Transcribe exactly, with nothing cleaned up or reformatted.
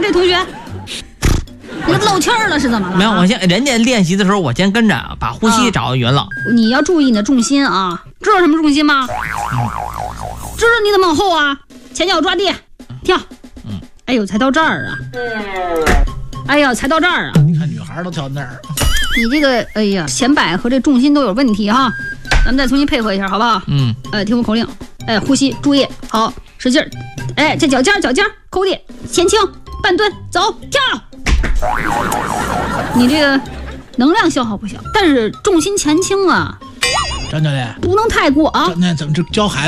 这同学，你漏气儿了是怎么了？ 没有，我先人家练习的时候，我先跟着把呼吸找匀了。啊、 你要注意你的重心啊，知道什么重心吗？嗯、知道你得往后啊，前脚抓地，跳。嗯，哎呦，才到这儿啊！哎呀，才到这儿啊！ 你看女孩都跳那儿， 你这个哎呀，前摆和这重心都有问题哈，咱们再重新配合一下，好不好？ 嗯， 呃，听我口令，哎，呼吸，注意，好，使劲儿，哎，这脚尖脚尖抠地，前倾，半蹲，走，跳。你这个能量消耗不小，但是重心前倾啊， 张教练不能太过啊。 那怎么这教孩子？